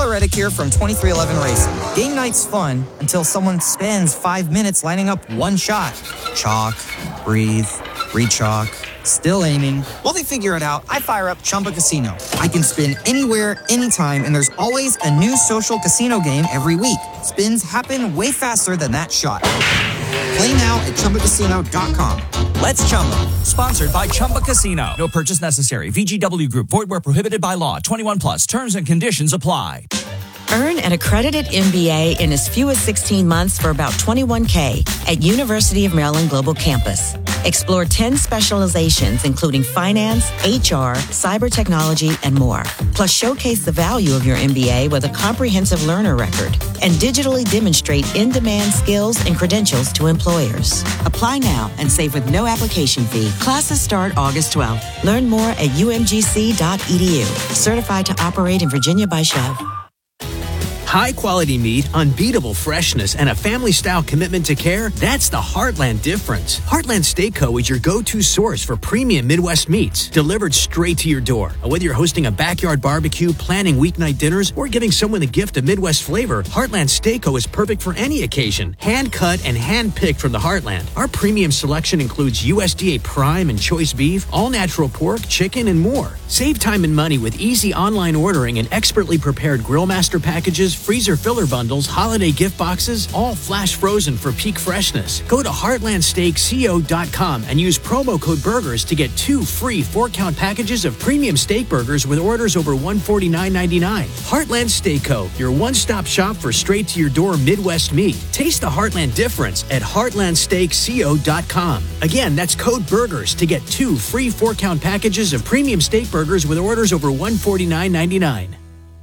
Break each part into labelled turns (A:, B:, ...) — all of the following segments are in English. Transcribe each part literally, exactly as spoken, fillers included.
A: Reddick here from twenty-three eleven Racing. Game night's fun until someone spends five minutes lining up one shot. Chalk, breathe, re-chalk, still aiming. While they figure it out, I fire up Chumba Casino. I can spin anywhere, anytime, and there's always a new social casino game every week. Spins happen way faster than that shot. Play now at Chumba Casino dot com.
B: Let's Chumba. Sponsored by Chumba Casino. No purchase necessary. V G W Group. Void where prohibited by law. twenty-one plus. Terms and conditions apply.
C: Earn an accredited M B A in as few as sixteen months for about twenty-one K at University of Maryland Global Campus. Explore ten specializations, including finance, H R, cyber technology, and more. Plus, showcase the value of your M B A with a comprehensive learner record and digitally demonstrate in-demand skills and credentials to employers. Apply now and save with no application fee. Classes start August twelfth. Learn more at U M G C dot E D U. Certified to operate in Virginia by S H U V.
D: High-quality meat, unbeatable freshness, and a family-style commitment to care, that's the Heartland difference. Heartland Steak Co. is your go-to source for premium Midwest meats, delivered straight to your door. Whether you're hosting a backyard barbecue, planning weeknight dinners, or giving someone the gift of Midwest flavor, Heartland Steak Co. is perfect for any occasion. Hand-cut and hand-picked from the Heartland. Our premium selection includes U S D A Prime and Choice Beef, all-natural pork, chicken, and more. Save time and money with easy online ordering and expertly prepared Grill Master packages, freezer filler bundles, holiday gift boxes, all flash frozen for peak freshness. Go to heartland steak co dot com and use promo code BURGERS to get two free four-count packages of premium steak burgers with orders over one hundred forty-nine ninety-nine. Heartland Steak Co., your one-stop shop for straight-to-your-door Midwest meat. Taste the Heartland difference at heartland steak co dot com. Again, that's code BURGERS to get two free four-count packages of premium steak burgers with orders over one hundred forty-nine ninety-nine.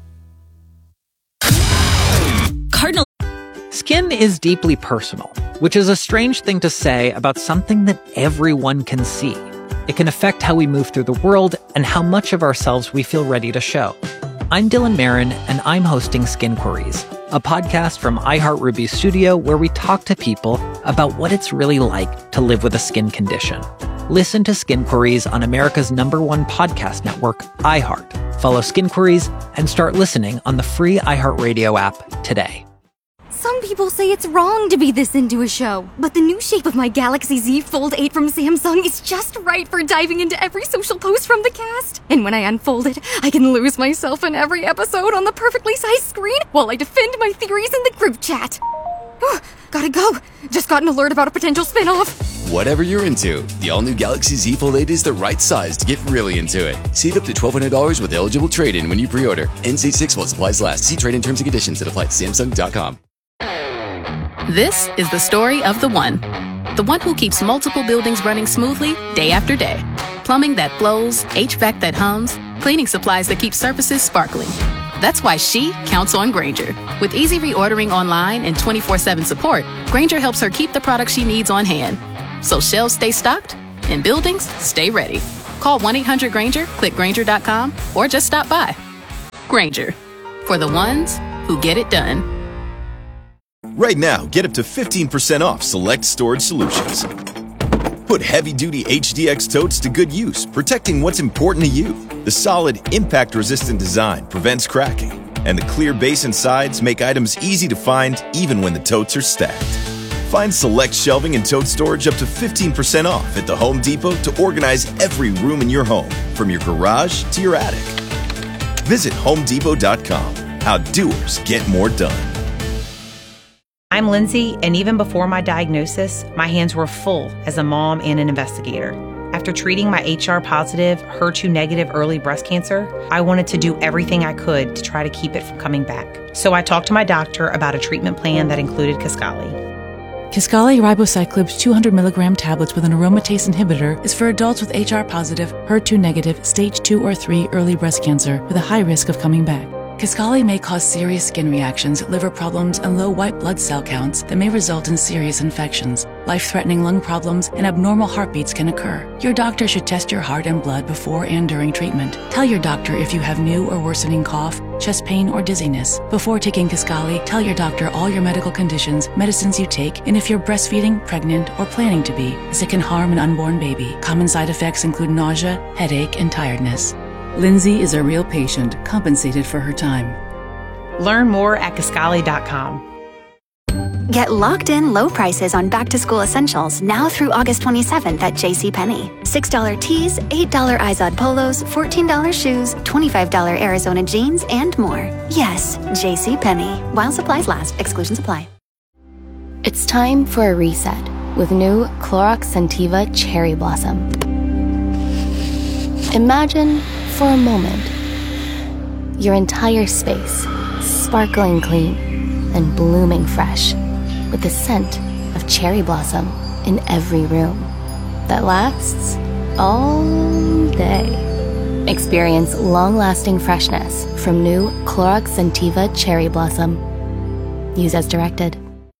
E: Cardinal. Skin is deeply personal, which is a strange thing to say about something that everyone can see. It can affect how we move through the world and how much of ourselves we feel ready to show. I'm Dylan Marin, and I'm hosting Skin Queries, a podcast from iHeartRuby Studio where we talk to people about what it's really like to live with a skin condition. Listen to Skin Queries on America's number one podcast network, iHeart. Follow Skin Queries and start listening on the free iHeartRadio app today.
F: Some people say it's wrong to be this into a show, but the new shape of my Galaxy Z Fold eight from Samsung is just right for diving into every social post from the cast. And when I unfold it, I can lose myself in every episode on the perfectly sized screen while I defend my theories in the group chat. Gotta go. Just got an alert about a potential spin-off.
G: Whatever you're into, the all-new Galaxy Z Fold eight is the right size to get really into it. Save up to twelve hundred dollars with eligible trade-in when you pre-order. N C six while supplies last. See trade-in terms and conditions that apply at samsung dot com.
H: This is the story of the one. The one who keeps multiple buildings running smoothly day after day. Plumbing that flows, H V A C that hums, cleaning supplies that keep surfaces sparkling. That's why she counts on Grainger. With easy reordering online and twenty-four seven support, Grainger helps her keep the products she needs on hand. So shelves stay stocked and buildings stay ready. Call one eight hundred Grainger, click Grainger dot com, or just stop by. Grainger, for the ones who get it done.
I: Right now, get up to fifteen percent off select storage solutions. Put heavy-duty H D X totes to good use, protecting what's important to you. The solid, impact-resistant design prevents cracking, and the clear base and sides make items easy to find even when the totes are stacked. Find select shelving and tote storage up to fifteen percent off at the Home Depot to organize every room in your home, from your garage to your attic. Visit home depot dot com. How doers get more done.
J: I'm Lindsay, and even before my diagnosis, my hands were full as a mom and an investigator. After treating my H R-positive, H E R two negative early breast cancer, I wanted to do everything I could to try to keep it from coming back. So I talked to my doctor about a treatment plan that included Kisqali.
K: Kisqali Ribociclib's two hundred milligram tablets with an aromatase inhibitor is for adults with H R-positive, H E R two negative, stage two or three early breast cancer with a high risk of coming back. Kisqali may cause serious skin reactions, liver problems, and low white blood cell counts that may result in serious infections. Life-threatening lung problems and abnormal heartbeats can occur. Your doctor should test your heart and blood before and during treatment. Tell your doctor if you have new or worsening cough, chest pain, or dizziness. Before taking Kisqali, tell your doctor all your medical conditions, medicines you take, and if you're breastfeeding, pregnant, or planning to be, as it can harm an unborn baby. Common side effects include nausea, headache, and tiredness. Lindsay is a real patient, compensated for her time.
J: Learn more at Kisqali dot com.
L: Get locked in low prices on back-to-school essentials now through August twenty-seventh at JCPenney. six dollar tees, eight dollar Izod polos, fourteen dollar shoes, twenty-five dollar Arizona jeans, and more. Yes, JCPenney. While supplies last, exclusions apply.
M: It's time for a reset with new Clorox Scentiva Cherry Blossom. Imagine, for a moment, your entire space sparkling clean and blooming fresh with the scent of cherry blossom in every room that lasts all day. Experience long-lasting freshness from new Clorox Scentiva Cherry Blossom. Use as directed.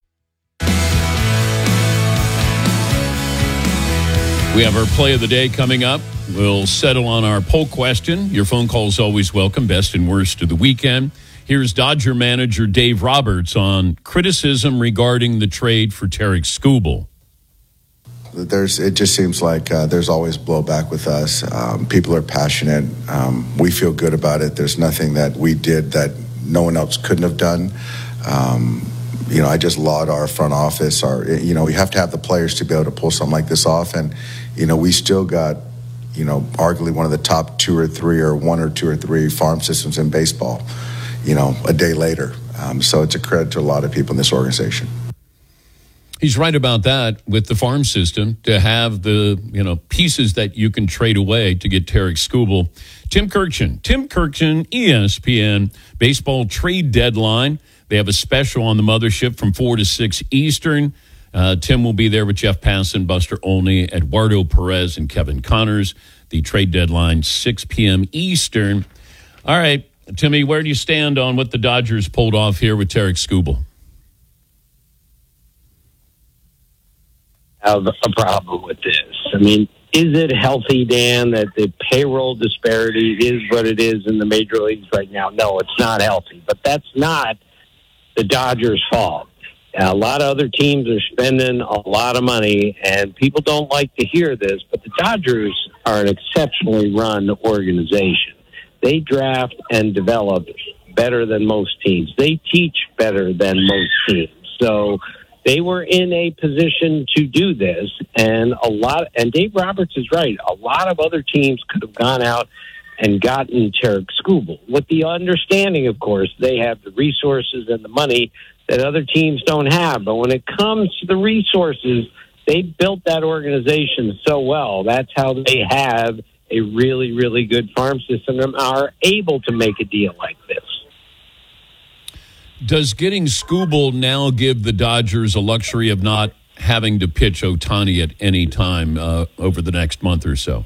N: We have our play of the day coming up. We'll settle on our poll question. Your phone call is always welcome, best and worst of the weekend. Here's Dodger manager Dave Roberts on criticism regarding the trade for Tarik Skubal.
O: There's, it just seems like uh, there's always blowback with us. Um, people are passionate. Um, we feel good about it. There's nothing that we did that no one else couldn't have done. Um, you know, I just laud our front office. Our, you know, we have to have the players to be able to pull something like this off. And, you know, we still got, you know, arguably one of the top two or three or one or two or three farm systems in baseball, you know, a day later. Um, so it's a credit to a lot of people in this organization.
N: He's right about that with the farm system, to have the, you know, pieces that you can trade away to get Tarik Skubal. Tim Kurkjian, Tim Kurkjian, E S P N Baseball Trade Deadline. They have a special on the mothership from four to six Eastern. Uh, Tim will be there with Jeff Passan, Buster Olney, Eduardo Perez, and Kevin Connors. The trade deadline, six p.m. Eastern. All right, Timmy, where do you stand on what the Dodgers pulled off here with Tarik Skubal?
P: I have a problem with this. I mean, is it healthy, Dan, that the payroll disparity is what it is in the major leagues right now? No, it's not healthy, but that's not the Dodgers' fault. A lot of other teams are spending a lot of money, and people don't like to hear this, but the Dodgers are an exceptionally run organization. They draft and develop better than most teams. They teach better than most teams. So they were in a position to do this, and a lot. And Dave Roberts is right. A lot of other teams could have gone out and gotten Tarik Skubal, with the understanding, of course, they have the resources and the money that other teams don't have. But when it comes to the resources, they built that organization so well. That's how they have a really, really good farm system and are able to make a deal like this.
N: Does getting Skubal now give the Dodgers a luxury of not having to pitch Ohtani at any time uh, over the next month or so?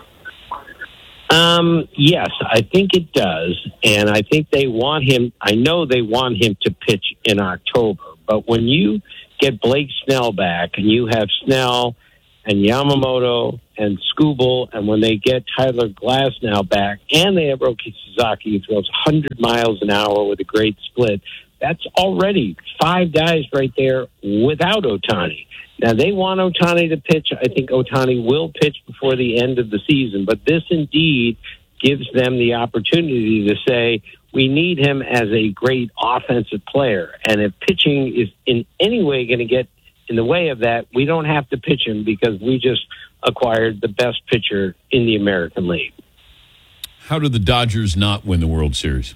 P: Um, yes, I think it does. And I think they want him, I know they want him to pitch in October. But when you get Blake Snell back and you have Snell and Yamamoto and Skubal, and when they get Tyler Glasnow back and they have Roki Sasaki, who throws one hundred miles an hour with a great split, that's already five guys right there without Ohtani. Now, they want Ohtani to pitch. I think Ohtani will pitch before the end of the season. But this indeed gives them the opportunity to say, we need him as a great offensive player. And if pitching is in any way going to get in the way of that, we don't have to pitch him because we just acquired the best pitcher in the American League.
N: How did the Dodgers not win the World Series?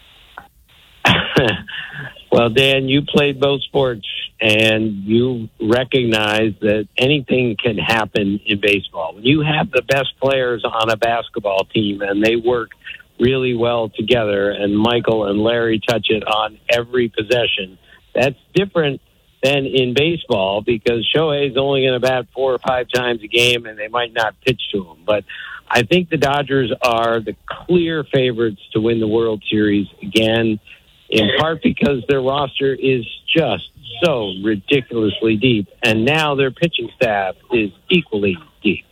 P: Well, Dan, you played both sports, and you recognize that anything can happen in baseball. When you have the best players on a basketball team and they work really well together, and Michael and Larry touch it on every possession, that's different than in baseball because Shohei's only going to bat four or five times a game, and they might not pitch to him. But I think the Dodgers are the clear favorites to win the World Series again, in part because their roster is just so ridiculously deep, and now their pitching staff is equally deep.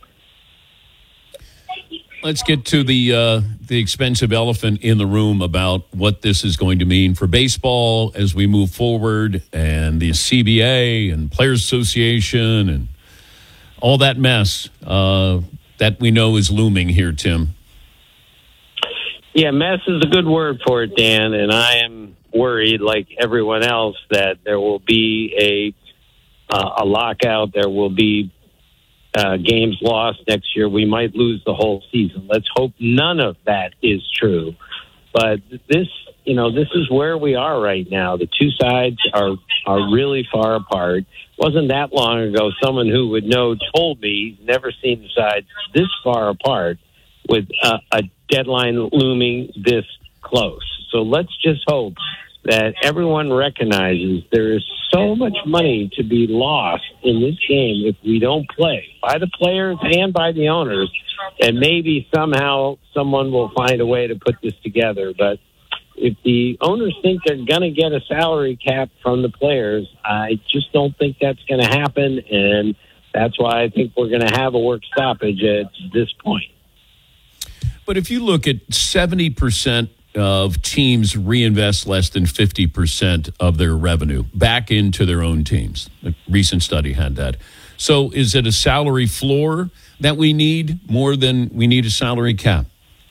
N: Let's get to the uh, the expensive elephant in the room about what this is going to mean for baseball as we move forward, and the C B A and Players Association and all that mess uh, that we know is looming here, Tim.
P: Yeah, mess is a good word for it, Dan, and I am worried, like everyone else, that there will be a uh, a lockout. There will be uh, games lost next year. We might lose the whole season. Let's hope none of that is true. But this, you know, this is where we are right now. The two sides are are really far apart. Wasn't that long ago someone who would know told me he's never seen the sides this far apart with uh, a deadline looming this close. So let's just hope that everyone recognizes there is so much money to be lost in this game if we don't play, by the players and by the owners, and maybe somehow someone will find a way to put this together. But if the owners think they're going to get a salary cap from the players, I just don't think that's going to happen, and that's why I think we're going to have a work stoppage at this point.
N: But if you look at seventy percent of teams reinvest less than fifty percent of their revenue back into their own teams. A recent study had that. So is it a salary floor that we need more than we need a salary cap?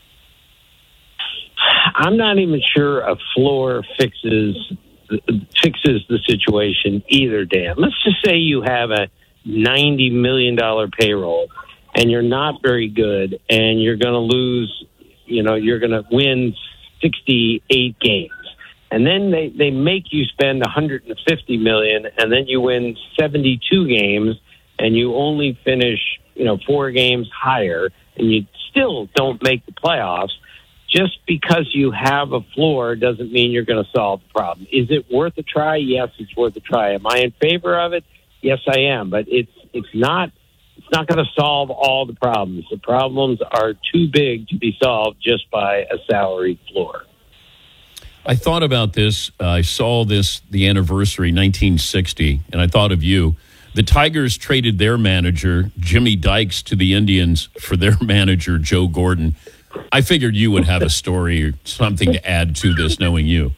P: I'm not even sure a floor fixes fixes the situation either, Dan. Let's just say you have a ninety million dollars payroll and you're not very good and you're going to lose, you know, you're going to win sixty-eight games. And then they, they make you spend one hundred fifty million dollars and then you win seventy-two games and you only finish, you know, four games higher and you still don't make the playoffs. Just because you have a floor doesn't mean you're going to solve the problem. Is it worth a try? Yes, it's worth a try. Am I in favor of it? Yes, I am. But it's it's not it's not going to solve all the problems. The problems are too big to be solved just by a salary floor.
N: I thought about this. Uh, I saw this, the anniversary, nineteen sixty, and I thought of you. The Tigers traded their manager, Jimmy Dykes, to the Indians for their manager, Joe Gordon. I figured you would have a story or something to add to this, knowing you.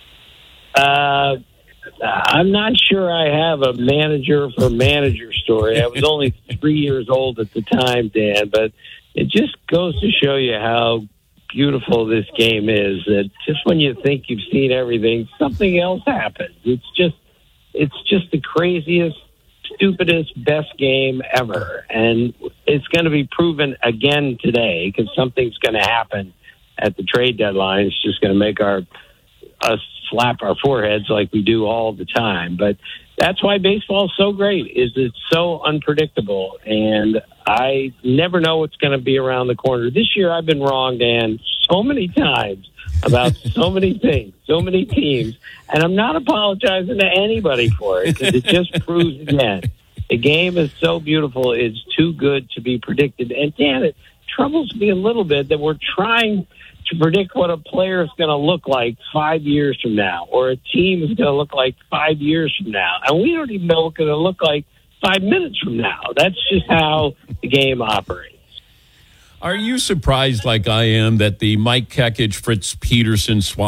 P: Uh, I'm not sure I have a manager for manager story. I was only three years old at the time, Dan, but it just goes to show you how beautiful this game is, that just when you think you've seen everything, something else happens. It's just, it's just the craziest, stupidest, best game ever. And it's going to be proven again today because something's going to happen at the trade deadline. It's just going to make our us slap our foreheads like we do all the time. But that's why baseball is so great, is it's so unpredictable. And I never know what's going to be around the corner. This year I've been wrong, Dan, so many times about so many things, so many teams, and I'm not apologizing to anybody for it because it just proves again, the game is so beautiful, it's too good to be predicted. And Dan, it troubles me a little bit that we're trying to predict what a player is going to look like five years from now, or a team is going to look like five years from now, and we don't even know what it's going to look like five minutes from now. That's just how the game operates.
N: Are you surprised, like I am, that the Mike Kekich, Fritz Peterson swap